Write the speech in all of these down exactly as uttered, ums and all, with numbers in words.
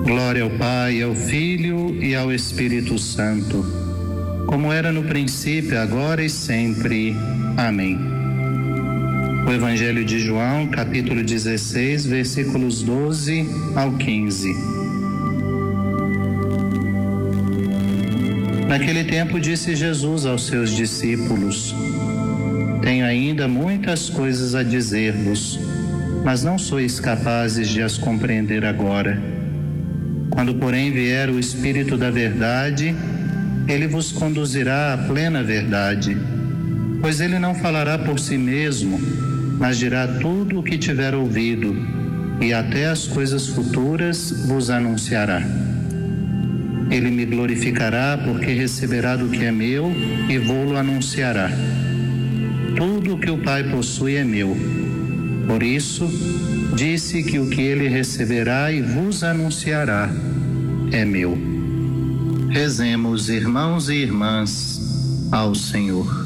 Glória ao Pai, ao Filho e ao Espírito Santo, como era no princípio, agora e sempre. Amém. O Evangelho de João, capítulo dezesseis, versículos doze ao quinze. Naquele tempo disse Jesus aos seus discípulos: Tenho ainda muitas coisas a dizer-vos, mas não sois capazes de as compreender agora. Quando, porém, vier o Espírito da Verdade, ele vos conduzirá à plena verdade, pois ele não falará por si mesmo, mas dirá tudo o que tiver ouvido, e até as coisas futuras vos anunciará. Ele me glorificará, porque receberá do que é meu e vô-lo anunciará. Tudo o que o Pai possui é meu. Por isso, disse que o que ele receberá e vos anunciará é meu. Rezemos, irmãos e irmãs, ao Senhor.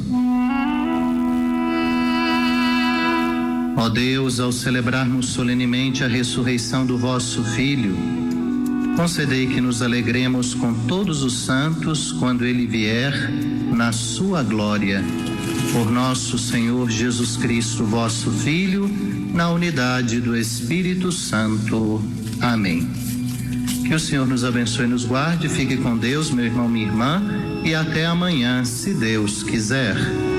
Ó Deus, ao celebrarmos solenemente a ressurreição do vosso Filho, concedei que nos alegremos com todos os santos quando ele vier na sua glória. Por nosso Senhor Jesus Cristo, vosso Filho, na unidade do Espírito Santo. Amém. Que o Senhor nos abençoe e nos guarde. Fique com Deus, meu irmão, minha irmã, e até amanhã, se Deus quiser.